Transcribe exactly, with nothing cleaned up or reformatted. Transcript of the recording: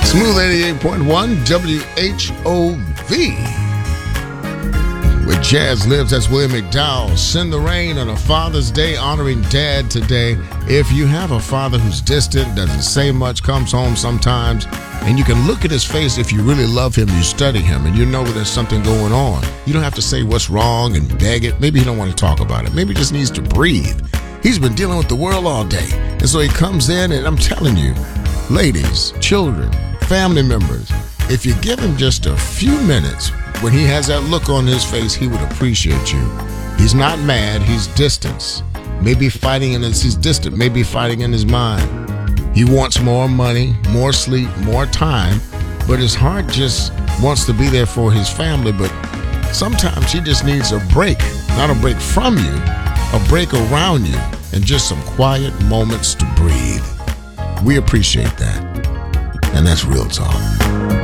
Smooth eighty-eight point one W H O V. Where jazz lives, that's William McDowell. Send the Rain on a Father's Day, honoring Dad today. If you have a father who's distant, doesn't say much, comes home sometimes, and you can look at his face if you really love him, you study him, and you know there's something going on. You don't have to say what's wrong and beg it. Maybe he don't want to talk about it. Maybe he just needs to breathe. He's been dealing with the world all day. And so he comes in, and I'm telling you, ladies, children, family members, if you give him just a few minutes, when he has that look on his face, he would appreciate you. He's not mad, he's distant. Maybe fighting in his, he's distant, maybe fighting in his mind. He wants more money, more sleep, more time, but his heart just wants to be there for his family. But sometimes he just needs a break, not a break from you, a break around you, and just some quiet moments to breathe. We appreciate that. And that's real talk.